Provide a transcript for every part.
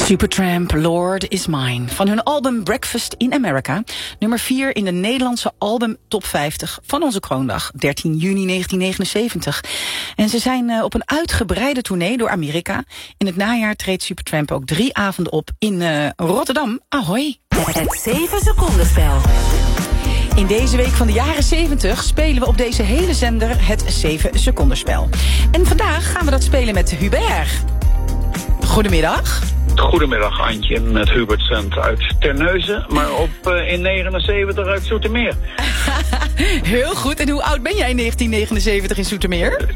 Supertramp, Lord is Mine. Van hun album Breakfast in America. Nummer 4 in de Nederlandse album Top 50 van onze kroondag, 13 juni 1979. En ze zijn op een uitgebreide tournee door Amerika. In het najaar treedt Supertramp ook 3 avonden op in Rotterdam. Ahoy! Het 7-secondenspel. In deze week van de jaren 70 spelen we op deze hele zender het 7-secondenspel. En vandaag gaan we dat spelen met Hubert. Goedemiddag. Goedemiddag Antje, met Hubert Sent uit Terneuzen, maar in 79 uit Zoetermeer. Heel goed. En hoe oud ben jij in 1979 in Zoetermeer?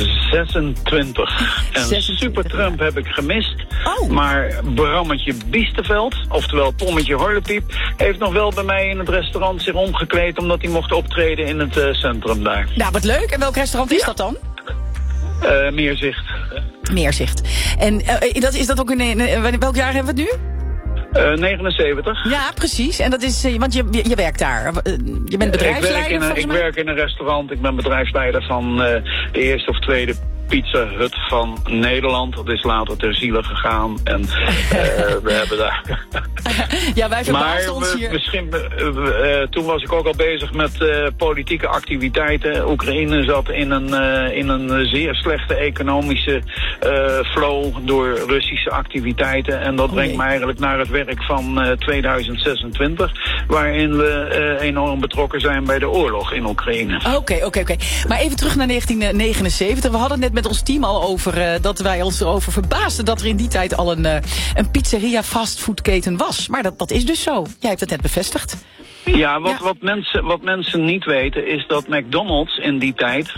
26. En 26. Supertramp heb ik gemist. Oh. Maar Brammetje Biesteveld, oftewel Pommetje Horlepiep, heeft nog wel bij mij in het restaurant zich omgekleed omdat hij mocht optreden in het centrum daar. Nou, wat leuk. En welk restaurant is dat dan? Meerzicht. Meerzicht. En is dat ook in welk jaar hebben we het nu? 79. Ja, precies. En dat is, want je werkt daar. Je bent bedrijfsleider, Ik werk in een restaurant. Ik ben bedrijfsleider van de eerste of tweede Pizza Hut van Nederland. Dat is later ter ziele gegaan. En we hebben daar... Ja, wij verbaasden ons hier. Toen was ik ook al bezig met politieke activiteiten. Oekraïne zat in een zeer slechte economische flow door Russische activiteiten. En dat brengt me eigenlijk naar het werk van 2026. Waarin we enorm betrokken zijn bij de oorlog in Oekraïne. Oké. Maar even terug naar 1979. We hadden net met ons team al over dat wij ons erover verbaasden dat er in die tijd al een pizzeria fastfoodketen was. Maar dat is dus zo. Jij hebt het net bevestigd. Ja, wat mensen niet weten is dat McDonald's in die tijd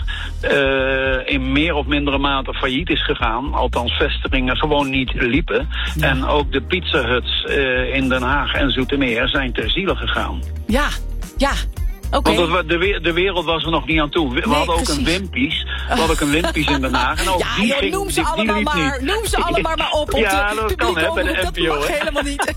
in meer of mindere mate failliet is gegaan. Althans, vestigingen gewoon niet liepen. Ja. En ook de Pizza Huts in Den Haag en Zoetermeer zijn ter ziele gegaan. Ja. Okay. Want de wereld was er nog niet aan toe. We hadden ook een Wimpy's. We hadden ook een Wimpy's in Den Haag. En ook noem ze allemaal maar op. Ja, dat kan hè, bij de NPO. Dat mag helemaal niet.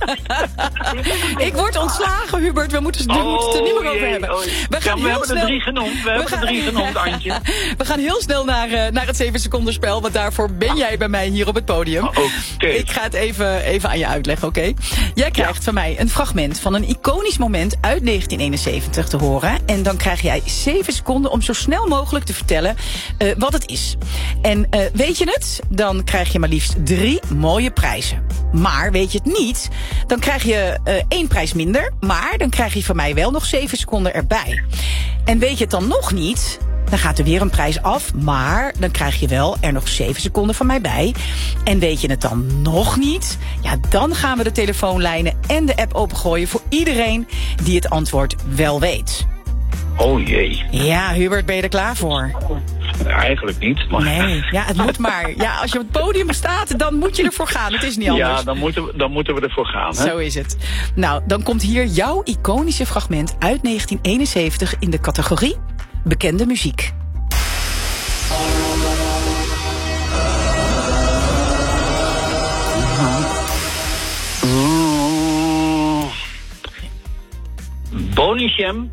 Ik word ontslagen, Hubert. We moeten het er niet meer over hebben. We hebben er 3 genoemd. We hebben er 3 genoemd, Antje. We gaan heel snel naar het 7-secondenspel. Want daarvoor ben jij bij mij hier op het podium. Okay. Ik ga het even aan je uitleggen, oké? Jij krijgt van mij een fragment van een iconisch moment uit 1971 te horen. En dan krijg jij 7 seconden om zo snel mogelijk te vertellen wat het is. En weet je het? Dan krijg je maar liefst 3 mooie prijzen. Maar weet je het niet? Dan krijg je 1 prijs minder. Maar dan krijg je van mij wel nog 7 seconden erbij. En weet je het dan nog niet? Dan gaat er weer een prijs af, maar dan krijg je wel er nog 7 seconden van mij bij. En weet je het dan nog niet? Ja, dan gaan we de telefoonlijnen en de app opengooien voor iedereen die het antwoord wel weet. Oh jee. Ja, Hubert, ben je er klaar voor? Eigenlijk niet. Maar... Nee, ja, het moet maar. Ja, als je op het podium staat, dan moet je ervoor gaan. Het is niet anders. Ja, dan moeten we ervoor gaan. Hè? Zo is het. Nou, dan komt hier jouw iconische fragment uit 1971 in de categorie bekende muziek. Bonnie M.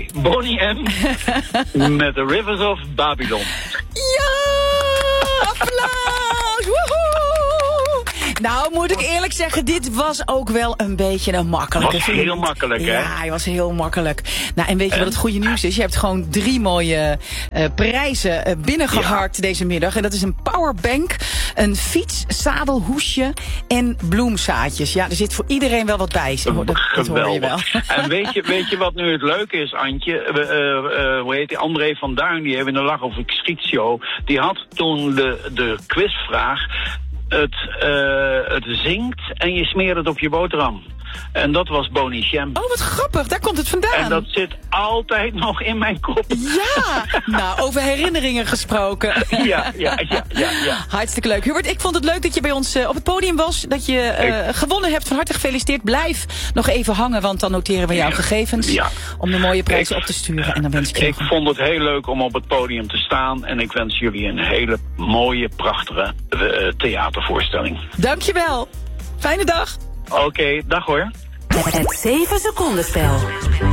Met The Rivers of Babylon. Ja, applaus! Woehoe! Nou, moet ik eerlijk zeggen, dit was ook wel een beetje een makkelijke. Was heel makkelijk, hè? Ja, hij was heel makkelijk. Nou, en weet je wat het goede nieuws is? Je hebt gewoon 3 mooie prijzen binnengeharkt deze middag. En dat is een powerbank, een fiets, zadelhoesje en bloemzaadjes. Ja, er zit voor iedereen wel wat bij. Dat hoor je wel. En weet je wat nu het leuke is, Antje? Hoe heet die? André van Duin, die heeft in de Lach of ik Schiet show. Die had toen de quizvraag. Het zingt en je smeert het op je boterham. En dat was Bonnie M. Oh, wat grappig. Daar komt het vandaan. En dat zit altijd nog in mijn kop. Ja, nou, over herinneringen gesproken. Ja. Hartstikke leuk. Hubert, ik vond het leuk dat je bij ons op het podium was. Dat je gewonnen hebt. Van harte gefeliciteerd. Blijf nog even hangen, want dan noteren we jouw gegevens. Om de mooie prijzen op te sturen. En dan wens ik vond het heel leuk om op het podium te staan. En ik wens jullie een hele mooie, prachtige theatervoorstelling. Dankjewel. Fijne dag. Oké, dag hoor. Het 7-secondenspel.